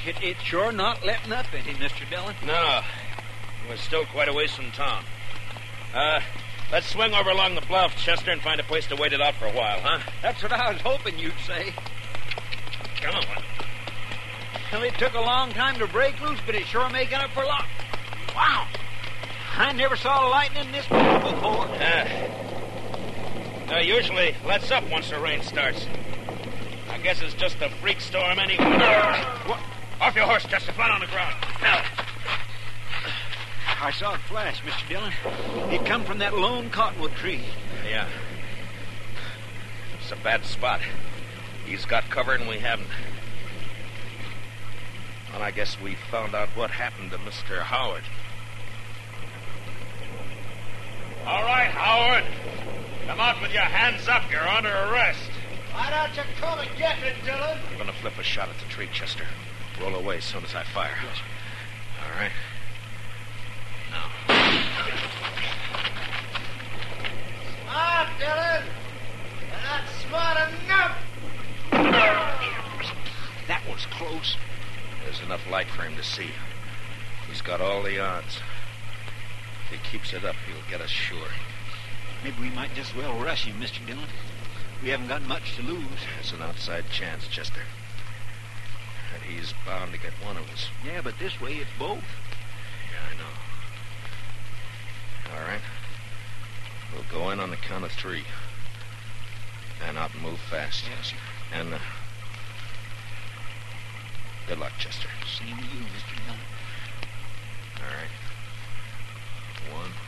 It's sure not letting up any, Mr. Dillon. No. We're still quite a ways from town. Let's swing over along the bluff, Chester, and find a place to wait it out for a while, huh? That's what I was hoping you'd say. Come on. Well, it took a long time to break loose, but it's sure making up for luck. Wow. I never saw lightning this big before. Usually lets up once the rain starts. I guess it's just a freak storm anyway. What? Off your horse, Chester. Flat on the ground. Now. I saw it flash, Mr. Dillon. It come from that lone cottonwood tree. Yeah. It's a bad spot. He's got cover and we haven't. Well, I guess we found out what happened to Mr. Howard. All right, Howard. Come out with your hands up. You're under arrest. Why don't you come and get me, Dillon? I'm going to flip a shot at the tree, Chester. Roll away as soon as I fire. Yes, sir. All right. Now. Smart, Dillon. You're not smart enough. That was close. There's enough light for him to see. He's got all the odds. If he keeps it up, he'll get us sure. Maybe we might just well rush him, Mr. Dillon. We haven't got much to lose. It's an outside chance, Chester. And he's bound to get one of us. Yeah, but this way it's both. Yeah, I know. All right. We'll go in on the count of 3. And out and move fast. Yes, sir. And, good luck, Chester. Same to you, Mr. Dillon. All right. 1,